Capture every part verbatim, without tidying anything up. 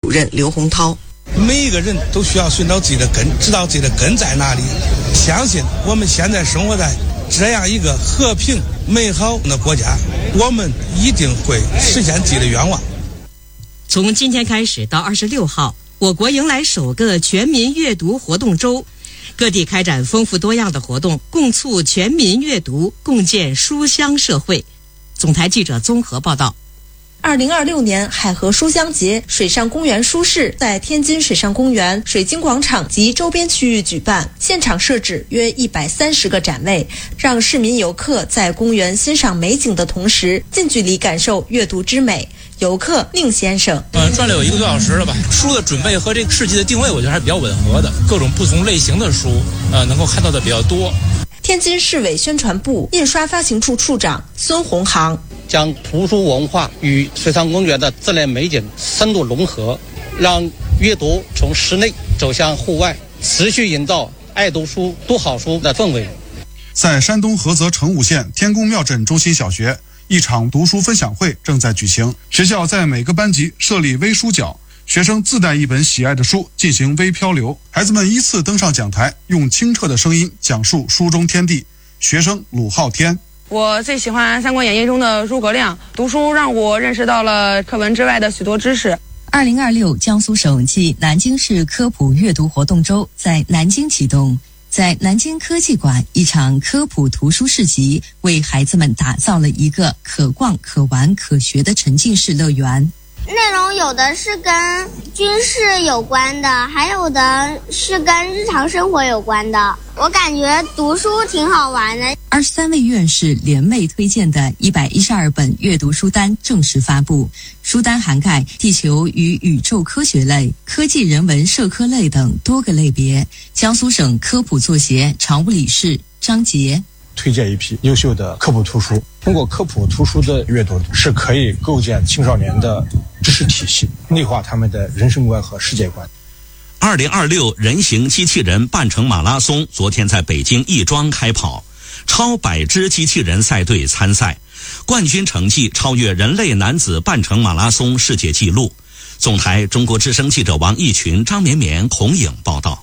主任刘洪涛。 每一个人都需要寻找自己的根，知道自己的根在哪里。相信我们现在生活在这样一个和平美好的国家，我们一定会实现自己的愿望。 从今天开始到二十六号，我国迎来首个全民阅读活动周，各地开展丰富多样的活动，共促全民阅读，共建书香社会。总台记者综合报道。 二零二六年海河书香节水上公园书市在天津水上公园、水晶广场及周边区域举办，现场设置约一百三十个展位，让市民游客在公园欣赏美景的同时，近距离感受阅读之美。游客宁先生， 嗯，转了有一个多小时了吧。书的准备和这个市集的定位，我觉得还是比较吻合的，各种不同类型的书，呃，能够看到的比较多。 天津市委宣传部印刷发行处处长孙洪航， 将图书文化与水上公园的自然美景深度融合，让阅读从室内走向户外，持续营造爱读书、读好书的氛围。 在山东菏泽成武县天宫庙镇中心小学，一场读书分享会正在举行。学校在每个班级设立微书角，学生自带一本喜爱的书进行微漂流，孩子们依次登上讲台，用清澈的声音讲述书中天地。学生鲁浩天， 我最喜欢《三国演义》中的诸葛亮，读书让我认识到了课文之外的许多知识。 二零二六江苏省暨南京市科普阅读活动周在南京启动，在南京科技馆，一场科普图书市集为孩子们打造了一个可逛、可玩、可学的沉浸式乐园。 内容有的是跟军事有关的，还有的是跟日常生活有关的。我感觉读书挺好玩的。 二十三位院士联袂推荐的一百一十二本阅读书单正式发布，书单涵盖地球与宇宙科学类、科技人文社科类等多个类别。江苏省科普作协常务理事张杰， 推荐一批优秀的科普图书。通过科普图书的阅读，是可以构建青少年的知识体系，内化他们的人生观和世界观。 二零二六人形机器人半程马拉松昨天在北京亦庄开跑，超百只机器人赛队参赛，冠军成绩超越人类男子半程马拉松世界纪录。总台中国之声记者王义群、张绵绵、孔颖报道。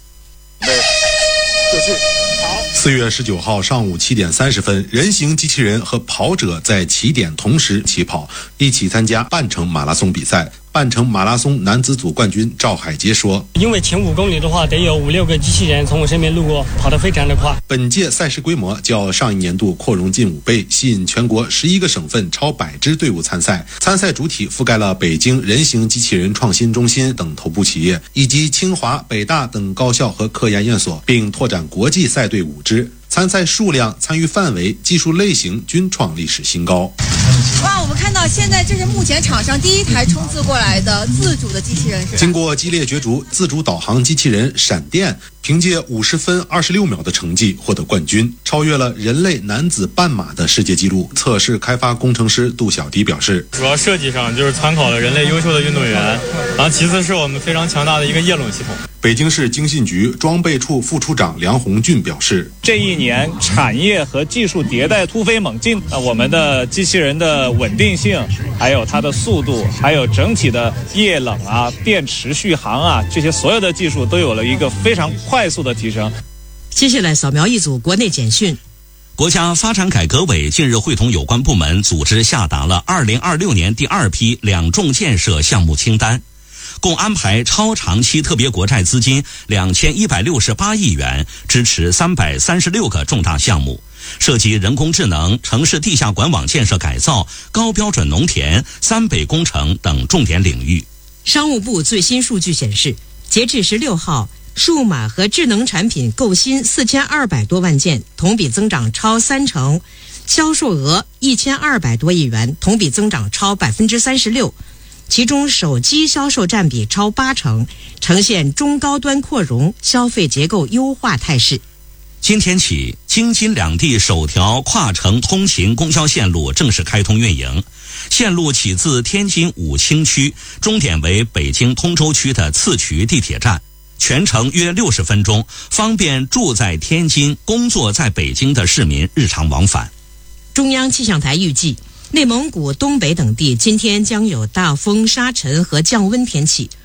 四月十九号上午七点三十分，人形机器人和跑者在起点同时起跑，一起参加半程马拉松比赛。半程马拉松男子组冠军赵海杰说：“ 因为前五公里的话，得有五六个机器人从我身边路过，跑得非常的快。 本届赛事规模较上一年度扩容近五倍，吸引全国十一个省份超百支队伍参赛。参赛主体覆盖了北京人形机器人创新中心等头部企业，以及清华、北大等高校和科研院所，并拓展国际赛队五支。参赛数量、参与范围、技术类型均创历史新高。” 哇，我们看到现在这是目前场上第一台冲刺过来的自主的机器人，是吧？ 经过激烈角逐，自主导航机器人闪电凭借五十分二十六秒的成绩获得冠军，超越了人类男子半马的世界纪录。测试开发工程师杜小迪表示， 主要设计上就是参考了人类优秀的运动员，然后其次是我们非常强大的一个液冷系统。 北京市经信局装备处副处长梁红俊表示， 这一年产业和技术迭代突飞猛进，那我们的机器人的稳定性，还有它的速度，还有整体的液冷啊、电池续航啊，这些所有的技术都有了一个非常快速的提升。 接下来扫描一组国内简讯。 国家发展改革委近日会同有关部门组织下达了二零二六年第二批两重建设项目清单，共安排超长期特别国债资金两千一百六十八亿元，支持三百三十六个重大项目，涉及人工智能、城市地下管网建设改造、高标准农田、三北工程等重点领域。 商务部最新数据显示，截至十六号，数码和智能产品购新四千二百多万件，同比增长超三成，销售额一千二百多亿元，同比增长超百分之三十六。其中手机销售占比超八成，呈现中高端扩容、消费结构优化态势。 今天起，京津两地首条跨城通勤公交线路正式开通运营。线路起自天津武清区，终点为北京通州区的次渠地铁站，全程约六十分钟，方便住在天津、工作在北京的市民日常往返。 中央气象台预计，内蒙古、东北等地今天将有大风、沙尘和降温天气。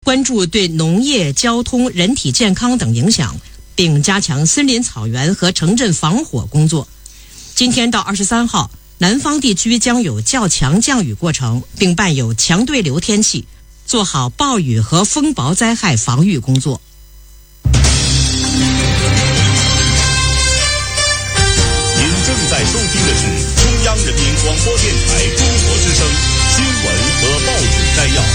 关注对农业、交通、人体健康等影响，并加强森林草原和城镇防火工作。今天到二十三号，南方地区将有较强降雨过程，并伴有强对流天气，做好暴雨和风雹灾害防御工作。 您正在收听的是中央人民广播电台中国之声新闻和报纸摘要。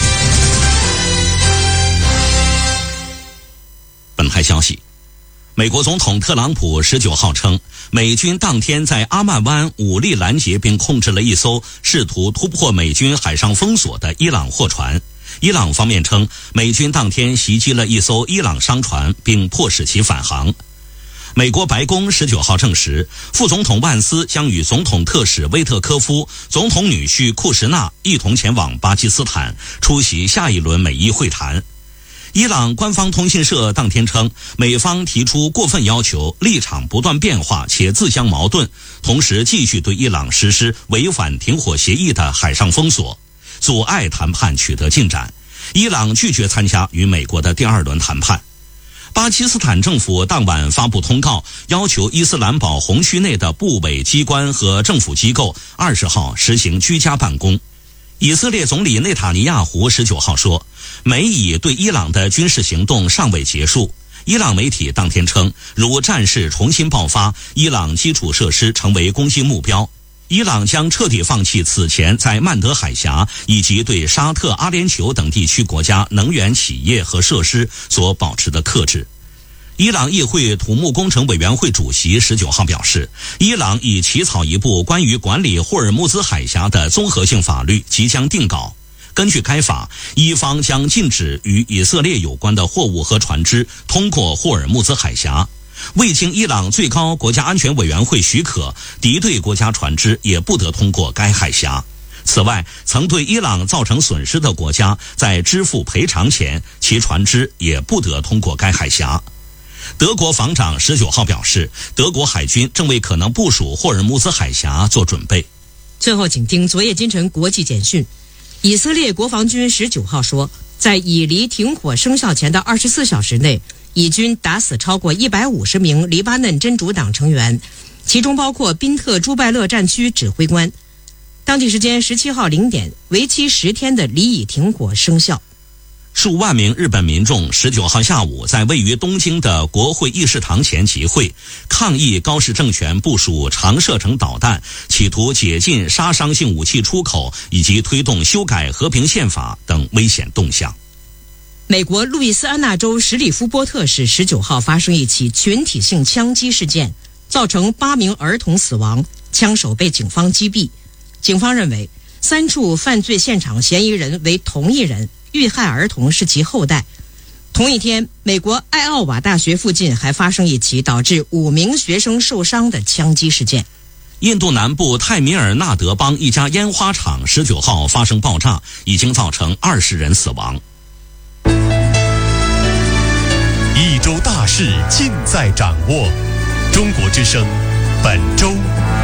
本台消息，美国总统特朗普十九号称，美军当天在阿曼湾武力拦截并控制了一艘试图突破美军海上封锁的伊朗货船。伊朗方面称，美军当天袭击了一艘伊朗商船，并迫使其返航。美国白宫十九号证实，副总统万斯将与总统特使威特科夫、总统女婿库什纳一同前往巴基斯坦出席下一轮美伊会谈。伊朗官方通讯社当天称，美方提出过分要求，立场不断变化且自相矛盾，同时继续对伊朗实施违反停火协议的海上封锁，阻碍谈判取得进展。伊朗拒绝参加与美国的第二轮谈判。巴基斯坦政府当晚发布通告，要求伊斯兰堡红区内的部委机关和政府机构二十号实行居家办公。以色列总理内塔尼亚胡十九号说，美以对伊朗的军事行动尚未结束。伊朗媒体当天称，如战事重新爆发，伊朗基础设施成为攻击目标，伊朗将彻底放弃此前在曼德海峡以及对沙特、阿联酋等地区国家能源企业和设施所保持的克制。伊朗议会土木工程委员会主席十九号表示，伊朗已起草一部关于管理霍尔木兹海峡的综合性法律，即将定稿。根据该法，伊方将禁止与以色列有关的货物和船只通过霍尔木兹海峡。未经伊朗最高国家安全委员会许可，敌对国家船只也不得通过该海峡。此外，曾对伊朗造成损失的国家在支付赔偿前，其船只也不得通过该海峡。德国防长十九号表示，德国海军正为可能部署霍尔木兹海峡做准备。 最后，请听昨夜今晨国际简讯。以色列国防军十九号说，在以离停火生效前的二十四小时内，以军打死超过一百五十名黎巴嫩真主党成员，其中包括宾特朱拜勒战区指挥官。当地时间十七号零点，为期十天的离以停火生效。 数万名日本民众十九号下午在位于东京的国会议事堂前集会，抗议高市政权部署长射程导弹，企图解禁杀伤性武器出口以及推动修改和平宪法等危险动向。 美国路易斯安那州什里夫波特市十九号发生一起群体性枪击事件，造成八名儿童死亡，枪手被警方击毙。警方认为，三处犯罪现场嫌疑人为同一人，遇害儿童是其后代。同一天，美国艾奥瓦大学附近还发生一起导致五名学生受伤的枪击事件。 印度南部泰米尔纳德邦一家烟花厂十九号发生爆炸，已经造成二十人死亡。 一周大事尽在掌握，中国之声本周。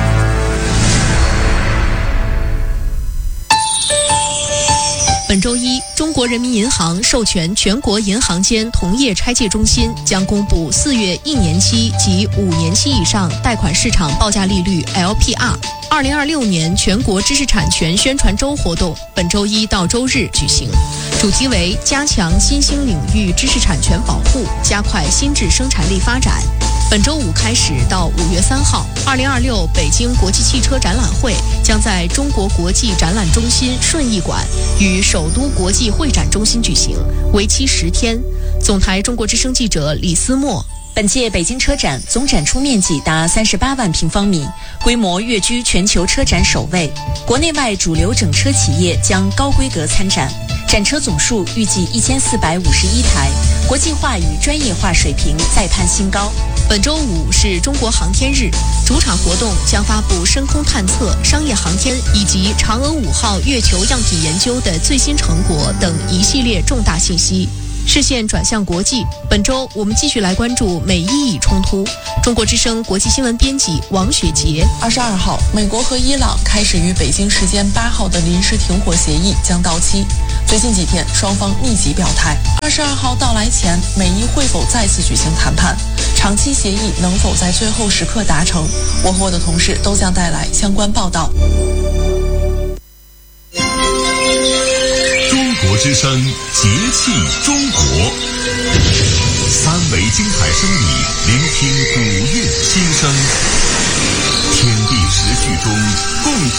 本周一，中国人民银行授权全国银行间同业拆借中心将公布四月一年期及五年期以上贷款市场报价利率 L P R。二零二六年全国知识产权宣传周活动本周一到周日举行，主题为加强新兴领域知识产权保护，加快新质生产力发展。本周五开始到五月三号，二零二六北京国际汽车展览会将在中国国际展览中心顺义馆与首都国际会展中心举行，为期十天。总台中国之声记者李思墨。 本届北京车展总展出面积达三十八万平方米，规模跃居全球车展首位。国内外主流整车企业将高规格参展，展车总数预计一千四百五十一台，国际化与专业化水平再攀新高。 本周五是中国航天日，主场活动将发布深空探测、商业航天以及嫦娥五号月球样品研究的最新成果等一系列重大信息。视线转向国际，本周我们继续来关注美伊以冲突。中国之声国际新闻编辑王雪杰。 二十二号，美国和伊朗开始于北京时间八号的临时停火协议将到期。 最近几天，双方密集表态。二十二号到来前，美伊会否再次举行谈判？长期协议能否在最后时刻达成？我和我的同事都将带来相关报道。 中国之声，节气中国。三维精彩声艺，聆听古乐心声。天地时序中共同